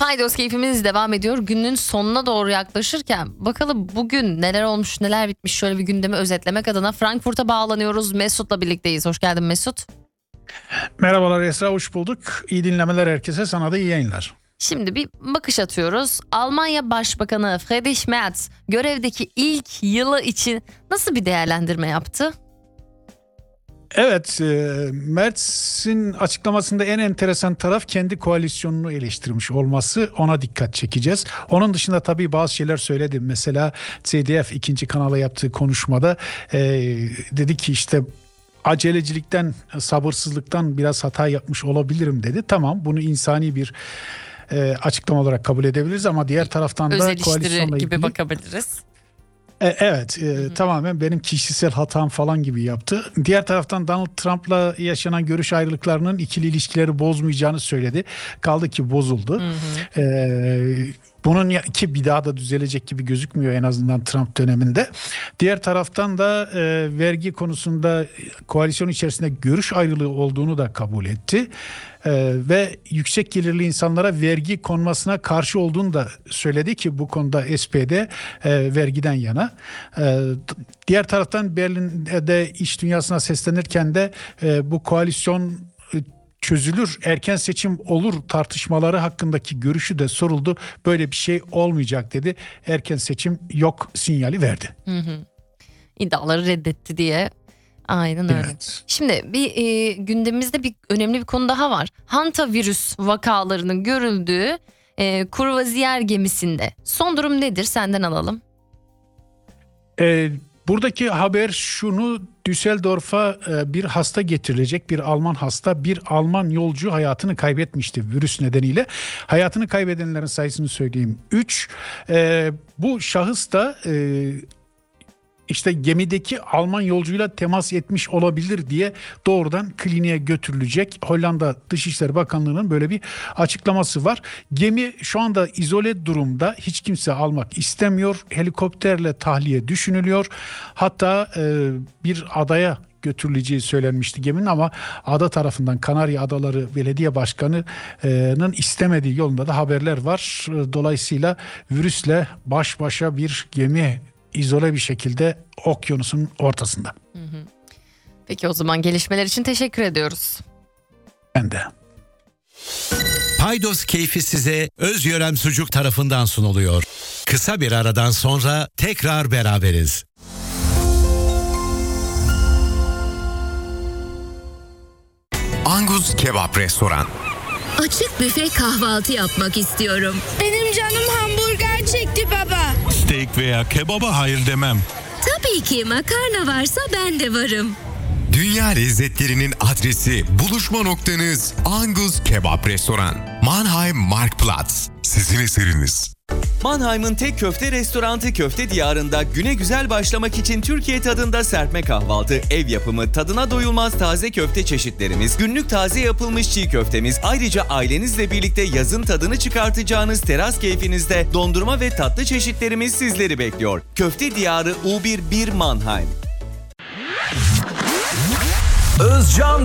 Paydos keyfimiz devam ediyor. Günün sonuna doğru yaklaşırken bakalım bugün neler olmuş neler bitmiş, şöyle bir gündemi özetlemek adına Frankfurt'a bağlanıyoruz. Mesut'la birlikteyiz. Hoş geldin Mesut. Merhabalar Esra, hoş bulduk. İyi dinlemeler herkese, sana da iyi yayınlar. Şimdi bir bakış atıyoruz. Almanya Başbakanı Friedrich Merz görevdeki ilk yılı için nasıl bir değerlendirme yaptı? Evet, Merz'in açıklamasında en enteresan taraf kendi koalisyonunu eleştirmiş olması. Ona dikkat çekeceğiz. Onun dışında tabii bazı şeyler söyledi. Mesela ZDF 2. kanala yaptığı konuşmada dedi ki işte acelecilikten, sabırsızlıktan biraz hata yapmış olabilirim dedi. Tamam, bunu insani bir açıklama olarak kabul edebiliriz ama diğer taraftan da Özel koalisyonla işleri gibi ilgili bakabiliriz. Evet, tamamen benim kişisel hatam falan gibi yaptı. Diğer taraftan Donald Trump'la yaşanan görüş ayrılıklarının ikili ilişkileri bozmayacağını söyledi. Kaldı ki bozuldu. Bunun ki bir daha da düzelecek gibi gözükmüyor en azından Trump döneminde. Diğer taraftan da vergi konusunda koalisyon içerisinde görüş ayrılığı olduğunu da kabul etti. Ve yüksek gelirli insanlara vergi konmasına karşı olduğunu da söyledi ki bu konuda SPD vergiden yana. Diğer taraftan Berlin'de iş dünyasına seslenirken de bu koalisyon çözülür, erken seçim olur tartışmaları hakkındaki görüşü de soruldu. Böyle bir şey olmayacak dedi. Erken seçim yok sinyali verdi. İddiaları reddetti diye. Aynen öyle. Evet. Şimdi gündemimizde önemli bir konu daha var. Hantavirüs vakalarının görüldüğü Kurvaziyer gemisinde. Son durum nedir? Senden alalım. Buradaki haber şunu: Düsseldorf'a bir hasta getirilecek, bir Alman hasta, bir Alman yolcu hayatını kaybetmişti virüs nedeniyle. Hayatını kaybedenlerin sayısını söyleyeyim: 3. Bu şahıs da işte gemideki Alman yolcuyla temas etmiş olabilir diye doğrudan kliniğe götürülecek. Hollanda Dışişleri Bakanlığı'nın böyle bir açıklaması var. Gemi şu anda izole durumda. Hiç kimse almak istemiyor. Helikopterle tahliye düşünülüyor. Hatta bir adaya götürüleceği söylenmişti geminin ama ada tarafından, Kanarya Adaları Belediye Başkanı'nın istemediği yolunda da haberler var. Dolayısıyla virüsle baş başa bir gemi izole bir şekilde okyanusun ortasında. Peki o zaman gelişmeler için teşekkür ediyoruz. Ben de. Paydos keyfi size Özyörem Sucuk tarafından sunuluyor. Kısa bir aradan sonra tekrar beraberiz. Angus Kebap Restoran. Açık büfe kahvaltı yapmak istiyorum. Benim canım hamburger çekti baba. Steak veya kebaba hayır demem. Tabii ki makarna varsa ben de varım. Dünya lezzetlerinin adresi, buluşma noktanız Angus Kebap Restoran. Mannheim Marktplatz. Sizin eseriniz. Mannheim'ın tek köfte restoranı Köfte Diyarı'nda güne güzel başlamak için Türkiye tadında serpme kahvaltı, ev yapımı, tadına doyulmaz taze köfte çeşitlerimiz, günlük taze yapılmış çiğ köftemiz, ayrıca ailenizle birlikte yazın tadını çıkartacağınız teras keyfinizde dondurma ve tatlı çeşitlerimiz sizleri bekliyor. Köfte Diyarı U11 Mannheim. Özcan